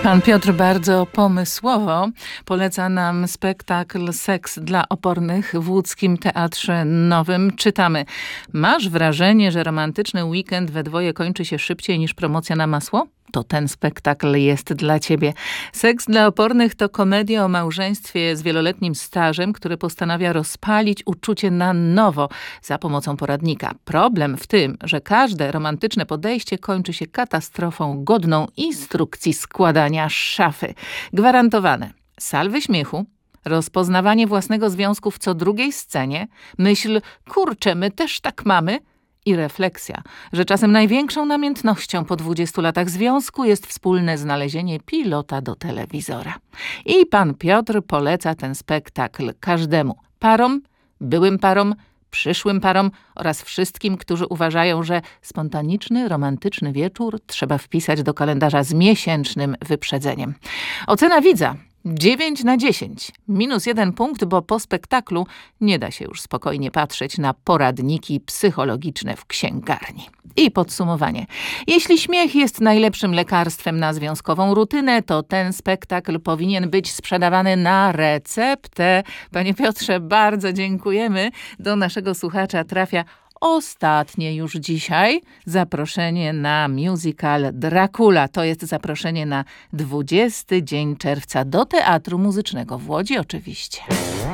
Pan Piotr bardzo pomysłowo poleca nam spektakl Seks dla opornych w Łódzkim Teatrze Nowym. Czytamy: masz wrażenie, że romantyczny weekend we dwoje kończy się szybciej niż promocja na masło? To ten spektakl jest dla ciebie. Seks dla opornych to komedia o małżeństwie z wieloletnim stażem, które postanawia rozpalić uczucie na nowo za pomocą poradnika. Problem w tym, że każde romantyczne podejście kończy się katastrofą godną instrukcji składania szafy. Gwarantowane salwy śmiechu, rozpoznawanie własnego związku w co drugiej scenie, myśl: kurczę, my też tak mamy, i refleksja, że czasem największą namiętnością po 20 latach związku jest wspólne znalezienie pilota do telewizora. I pan Piotr poleca ten spektakl każdemu: parom, byłym parom, przyszłym parom oraz wszystkim, którzy uważają, że spontaniczny, romantyczny wieczór trzeba wpisać do kalendarza z miesięcznym wyprzedzeniem. Ocena widza: 9/10. -1 punkt, bo po spektaklu nie da się już spokojnie patrzeć na poradniki psychologiczne w księgarni. I podsumowanie. Jeśli śmiech jest najlepszym lekarstwem na związkową rutynę, to ten spektakl powinien być sprzedawany na receptę. Panie Piotrze, bardzo dziękujemy. Do naszego słuchacza trafia ostatnie już dzisiaj zaproszenie na musical Dracula. To jest zaproszenie na 20 dzień czerwca do Teatru Muzycznego w Łodzi oczywiście.